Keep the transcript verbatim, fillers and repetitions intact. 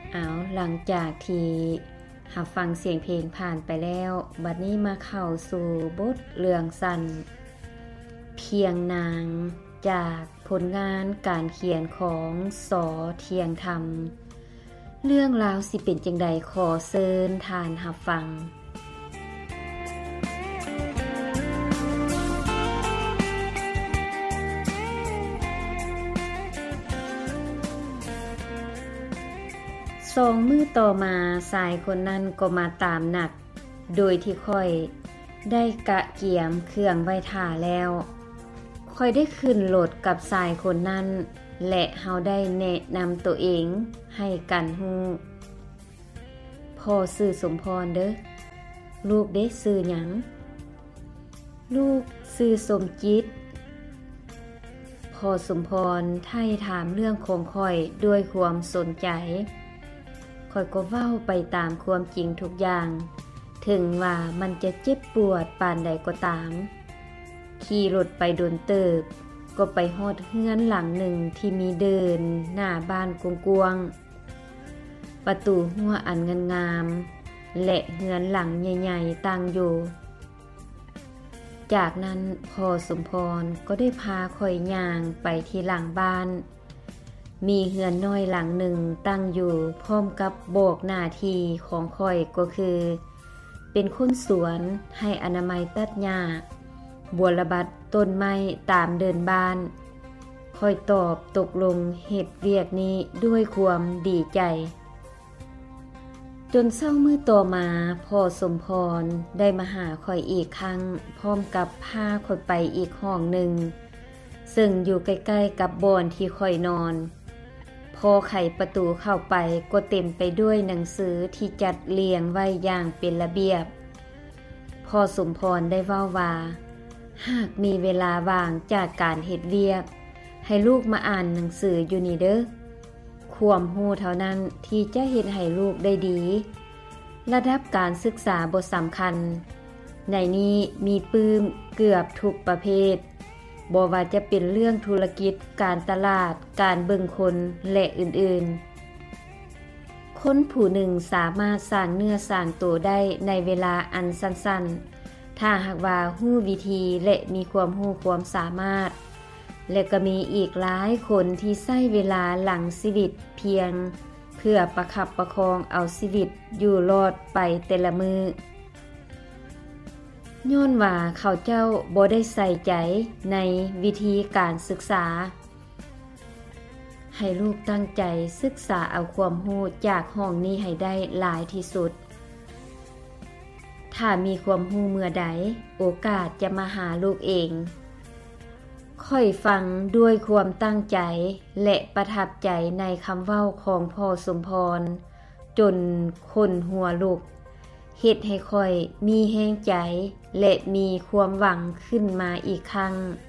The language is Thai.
เอาหลังจากที่หับฟังเสียงเพลงผ่านไปแล้วบัดนี้มาเข้าสู่บทเรื่องสั้นเพียงนางจากผลงานการเขียนของสอเทียงธรรมเรื่องราวสิเป็นจังใดขอเชิญทานหับฟังสองมื้อต่อมาชายคนนั้นก็มาตามหนักโดยที่ค่อยได้กะเกียมเครื่องไว้ท่าแล้วค่อยได้ขึ้นโหลดกับชายคนนั้นและเฮาได้แนะนำตัวเองให้กันฮู้พ่อชื่อสมพรเด้อลูกเด้ชื่อหยังลูกชื่อสมจิตพ่อสมพรไถ่ถามเรื่องของค่อยด้วยความสนใจค่อยก็เว้าไปตามความจริงทุกอย่างถึงว่ามันจะเจ็บปวดปานใดก็ตามขี่รถไปโดนเติบก็ไปฮอดเฮือนหลังหนึ่งที่มีเดินหน้าบ้านกว้างๆประตูหัวอันงามๆและเฮือนหลังใหญ่ๆตั้งอยู่จากนั้นพ่อสมพรก็ได้พาข่อยย่างไปที่หลังบ้านมีเฮือนน้อยหลังหนึ่งตั้งอยู่พร้อมกับโบกหน้าที่ของข่อยก็คือเป็นคนสวนให้อนามัยตัดหญ้าบัวระบัดต้นไม้ตามเดินบ้านค่อยตอบตกลงเฮ็ดเวียกนี้ด้วยความดีใจจนเช้ามื้อต่อมาพ่อสมพรได้มาหาข่อยอีกครั้งพร้อมกับพาข่อยไปอีกห้องหนึ่งซึ่งอยู่ใกล้ๆกับบ่อนที่ข่อยนอนพอไขประตูเข้าไปก็เต็มไปด้วยหนังสือที่จัดเรียงไว้อย่างเป็นระเบียบพ่อสมพรได้เว้าว่าหากมีเวลาว่างจากการเฮ็ดเวียกให้ลูกมาอ่านหนังสืออยู่นี่เด้อความรู้เท่านั้นที่จะเฮ็ดให้ลูกได้ดีระดับการศึกษาบ่สำคัญในนี้มีปื้มเกือบทุกประเภทบ่ว่าจะเป็นเรื่องธุรกิจการตลาดการเบิ่งคนและอื่นๆคนผู้หนึ่งสามารถสร้างเนื้อสร้างตัวได้ในเวลาอันสั้นๆถ้าหากว่ารู้วิธีและมีความรู้ความสามารถและก็มีอีกหลายคนที่ใช้เวลาหลังชีวิตเพียงเพื่อประคับประคองเอาชีวิตอยู่รอดไปแต่ละมือย้อนว่าเขาเจ้าบ่ได้ใส่ใจในวิธีการศึกษาให้ลูกตั้งใจศึกษาเอาความรู้จากห้องนี้ให้ได้หลายที่สุดถ้ามีความรู้เมื่อใดโอกาสจะมาหาลูกเองค่อยฟังด้วยความตั้งใจและประทับใจในคำเว้าของพ่อสมพรจนคนหัวลุกเฮ็ดให้ค่อยมีแรงใจและมีความหวังขึ้นมาอีกครั้ง